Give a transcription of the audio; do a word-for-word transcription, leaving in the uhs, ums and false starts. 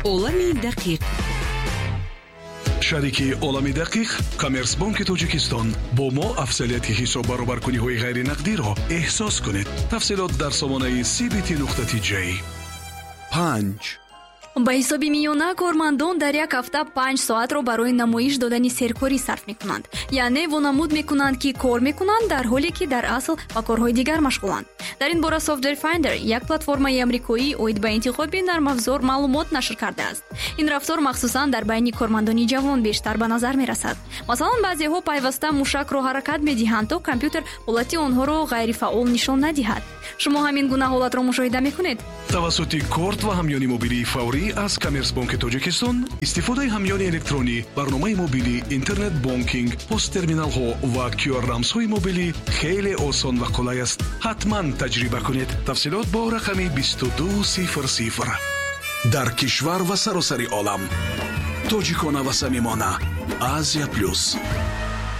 олами дақиқ. шарики олами дақиқ коммерсбанки тоҷикистон бо мо афзалияти ҳисоб баробаркуниҳои ғайринақдиро эҳсос кунед. тафсилот дар сомонаи си би ти нуқта ти ҷей. панҷ ба ҳисоби миёна кормандон дар як ҳафта панҷ соатро барои намоиш додани серкорӣ сарф мекунанд. яъне вонамуд мекунанд ки кор мекунанд дар ҳоле ки дар асл ба корҳои дигар машғуланд. дар ин бора Software Finder, як платформаи амрикоӣ оид ба интихоби нармафзор маълумот нашр кардааст. ин рафтор махсусан дар байни кормандони ҷавон бештар ба назар мерасад. масалан, баъзеҳо пайваста мушакро ҳаракат медиҳанд то компютер ҳолати онҳоро ғайрифаъол нишон надиҳад. шумо ҳамин гуна ҳолатро мушоҳида мекунед? тавассути корт ва ҳамёни мобилии фаврӣ аз коммерсбанки тоҷикистон истифодаи ҳамёни электронӣ, барномаи мобилӣ, интернет бонкинг, посттерминалҳо ва кю ар рамзҳои мобилӣ хеле осон ва қулай аст. ҳатман таҷриба кунед. тафсилот бо рақами бисту ду сифр сифр. дар кишвар ва саросари олам тоҷикона ва самимона. Азия плюс.